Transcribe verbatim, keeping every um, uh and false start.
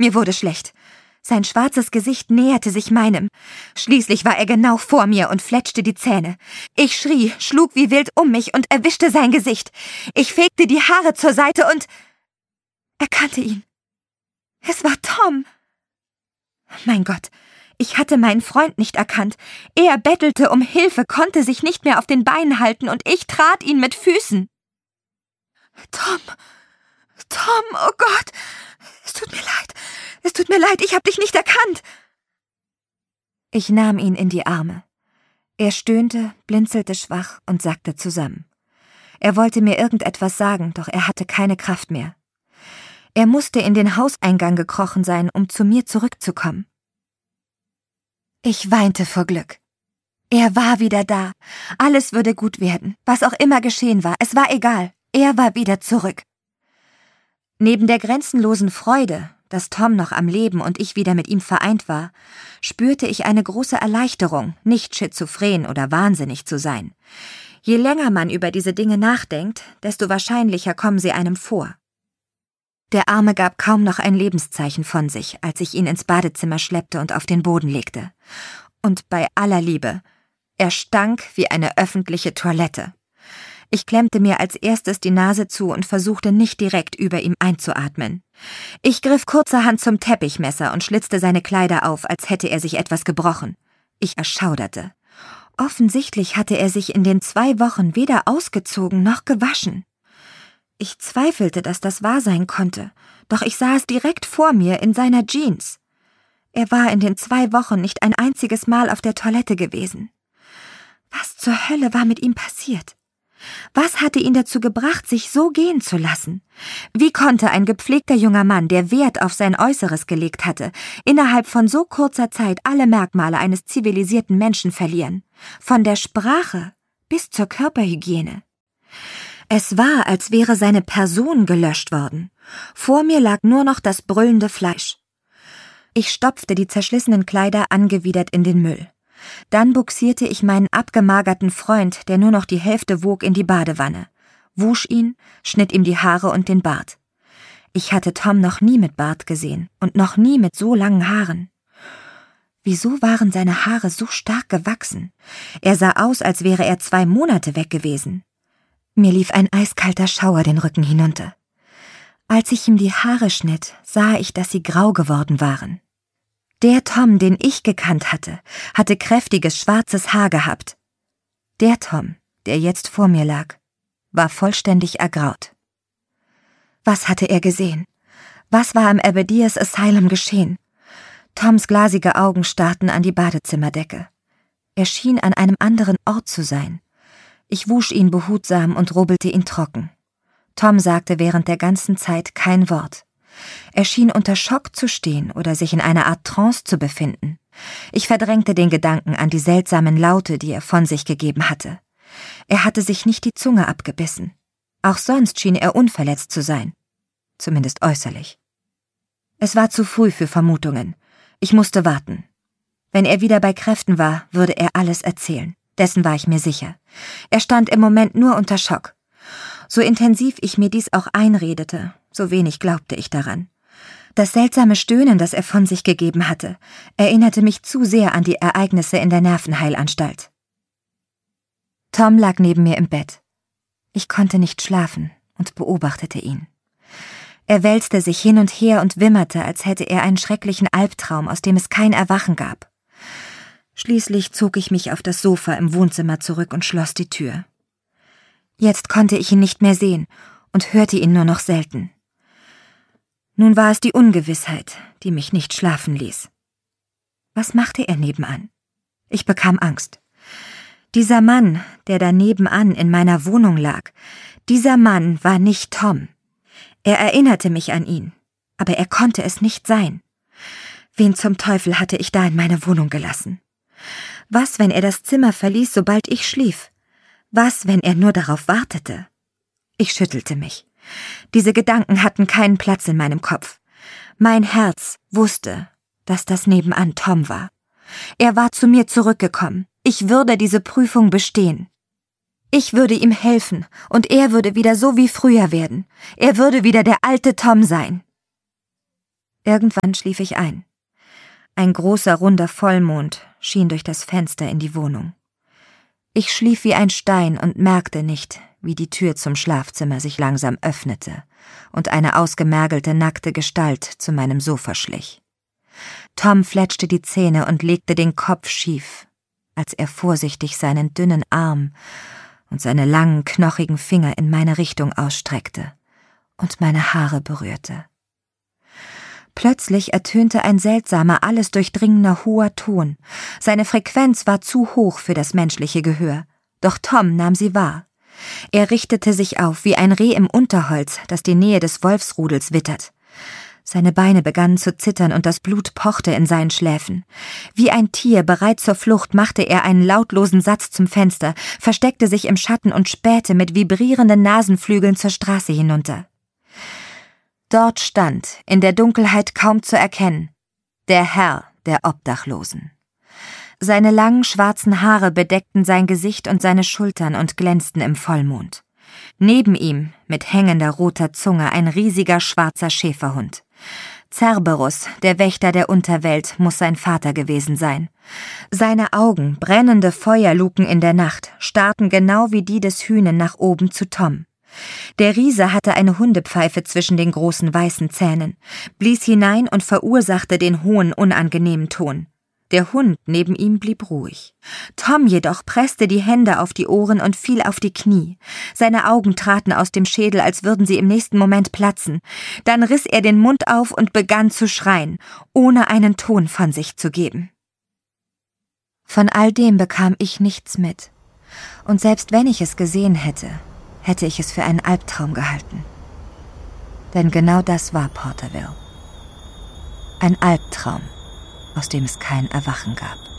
Mir wurde schlecht. Sein schwarzes Gesicht näherte sich meinem. Schließlich war er genau vor mir und fletschte die Zähne. Ich schrie, schlug wie wild um mich und erwischte sein Gesicht. Ich fegte die Haare zur Seite und erkannte ihn. Es war Tom. Mein Gott, ich hatte meinen Freund nicht erkannt. Er bettelte um Hilfe, konnte sich nicht mehr auf den Beinen halten und ich trat ihn mit Füßen. Tom, Tom, oh Gott, es tut mir leid, es tut mir leid, ich hab dich nicht erkannt. Ich nahm ihn in die Arme. Er stöhnte, blinzelte schwach und sackte zusammen. Er wollte mir irgendetwas sagen, doch er hatte keine Kraft mehr. Er musste in den Hauseingang gekrochen sein, um zu mir zurückzukommen. Ich weinte vor Glück. Er war wieder da. Alles würde gut werden. Was auch immer geschehen war, es war egal. Er war wieder zurück. Neben der grenzenlosen Freude, dass Tom noch am Leben und ich wieder mit ihm vereint war, spürte ich eine große Erleichterung, nicht schizophren oder wahnsinnig zu sein. Je länger man über diese Dinge nachdenkt, desto wahrscheinlicher kommen sie einem vor. Der Arme gab kaum noch ein Lebenszeichen von sich, als ich ihn ins Badezimmer schleppte und auf den Boden legte. Und bei aller Liebe, er stank wie eine öffentliche Toilette. Ich klemmte mir als erstes die Nase zu und versuchte nicht direkt über ihm einzuatmen. Ich griff kurzerhand zum Teppichmesser und schlitzte seine Kleider auf, als hätte er sich etwas gebrochen. Ich erschauderte. Offensichtlich hatte er sich in den zwei Wochen weder ausgezogen noch gewaschen. Ich zweifelte, dass das wahr sein konnte, doch ich sah es direkt vor mir in seiner Jeans. Er war in den zwei Wochen nicht ein einziges Mal auf der Toilette gewesen. Was zur Hölle war mit ihm passiert? Was hatte ihn dazu gebracht, sich so gehen zu lassen? Wie konnte ein gepflegter junger Mann, der Wert auf sein Äußeres gelegt hatte, innerhalb von so kurzer Zeit alle Merkmale eines zivilisierten Menschen verlieren? Von der Sprache bis zur Körperhygiene. Es war, als wäre seine Person gelöscht worden. Vor mir lag nur noch das brüllende Fleisch. Ich stopfte die zerschlissenen Kleider angewidert in den Müll. Dann buxierte ich meinen abgemagerten Freund, der nur noch die Hälfte wog, in die Badewanne, wusch ihn, schnitt ihm die Haare und den Bart. Ich hatte Tom noch nie mit Bart gesehen und noch nie mit so langen Haaren. Wieso waren seine Haare so stark gewachsen? Er sah aus, als wäre er zwei Monate weg gewesen. Mir lief ein eiskalter Schauer den Rücken hinunter. Als ich ihm die Haare schnitt, sah ich, dass sie grau geworden waren. Der Tom, den ich gekannt hatte, hatte kräftiges schwarzes Haar gehabt. Der Tom, der jetzt vor mir lag, war vollständig ergraut. Was hatte er gesehen? Was war im Aberdeers Asylum geschehen? Toms glasige Augen starrten an die Badezimmerdecke. Er schien an einem anderen Ort zu sein. Ich wusch ihn behutsam und rubbelte ihn trocken. Tom sagte während der ganzen Zeit kein Wort. Er schien unter Schock zu stehen oder sich in einer Art Trance zu befinden. Ich verdrängte den Gedanken an die seltsamen Laute, die er von sich gegeben hatte. Er hatte sich nicht die Zunge abgebissen. Auch sonst schien er unverletzt zu sein. Zumindest äußerlich. Es war zu früh für Vermutungen. Ich musste warten. Wenn er wieder bei Kräften war, würde er alles erzählen. Dessen war ich mir sicher. Er stand im Moment nur unter Schock. So intensiv ich mir dies auch einredete, so wenig glaubte ich daran. Das seltsame Stöhnen, das er von sich gegeben hatte, erinnerte mich zu sehr an die Ereignisse in der Nervenheilanstalt. Tom lag neben mir im Bett. Ich konnte nicht schlafen und beobachtete ihn. Er wälzte sich hin und her und wimmerte, als hätte er einen schrecklichen Albtraum, aus dem es kein Erwachen gab. Schließlich zog ich mich auf das Sofa im Wohnzimmer zurück und schloss die Tür. Jetzt konnte ich ihn nicht mehr sehen und hörte ihn nur noch selten. Nun war es die Ungewissheit, die mich nicht schlafen ließ. Was machte er nebenan? Ich bekam Angst. Dieser Mann, der da nebenan in meiner Wohnung lag, dieser Mann war nicht Tom. Er erinnerte mich an ihn, aber er konnte es nicht sein. Wen zum Teufel hatte ich da in meine Wohnung gelassen? Was, wenn er das Zimmer verließ, sobald ich schlief? Was, wenn er nur darauf wartete? Ich schüttelte mich. Diese Gedanken hatten keinen Platz in meinem Kopf. Mein Herz wusste, dass das nebenan Tom war. Er war zu mir zurückgekommen. Ich würde diese Prüfung bestehen. Ich würde ihm helfen und er würde wieder so wie früher werden. Er würde wieder der alte Tom sein. Irgendwann schlief ich ein. Ein großer, runder Vollmond schien durch das Fenster in die Wohnung. Ich schlief wie ein Stein und merkte nicht, wie die Tür zum Schlafzimmer sich langsam öffnete und eine ausgemergelte, nackte Gestalt zu meinem Sofa schlich. Tom fletschte die Zähne und legte den Kopf schief, als er vorsichtig seinen dünnen Arm und seine langen, knochigen Finger in meine Richtung ausstreckte und meine Haare berührte. Plötzlich ertönte ein seltsamer, alles durchdringender hoher Ton. Seine Frequenz war zu hoch für das menschliche Gehör, doch Tom nahm sie wahr. Er richtete sich auf wie ein Reh im Unterholz, das die Nähe des Wolfsrudels wittert. Seine Beine begannen zu zittern und das Blut pochte in seinen Schläfen. Wie ein Tier bereit zur Flucht machte er einen lautlosen Satz zum Fenster, versteckte sich im Schatten und spähte mit vibrierenden Nasenflügeln zur Straße hinunter. Dort stand, in der Dunkelheit kaum zu erkennen, der Herr der Obdachlosen. Seine langen schwarzen Haare bedeckten sein Gesicht und seine Schultern und glänzten im Vollmond. Neben ihm, mit hängender roter Zunge, ein riesiger schwarzer Schäferhund. Cerberus, der Wächter der Unterwelt, muss sein Vater gewesen sein. Seine Augen, brennende Feuerluken in der Nacht, starrten genau wie die des Hünen nach oben zu Tom. Der Riese hatte eine Hundepfeife zwischen den großen weißen Zähnen, blies hinein und verursachte den hohen, unangenehmen Ton. Der Hund neben ihm blieb ruhig. Tom jedoch presste die Hände auf die Ohren und fiel auf die Knie. Seine Augen traten aus dem Schädel, als würden sie im nächsten Moment platzen. Dann riss er den Mund auf und begann zu schreien, ohne einen Ton von sich zu geben. Von all dem bekam ich nichts mit. Und selbst wenn ich es gesehen hätte, hätte ich es für einen Albtraum gehalten. Denn genau das war Porterville. Ein Albtraum, aus dem es kein Erwachen gab.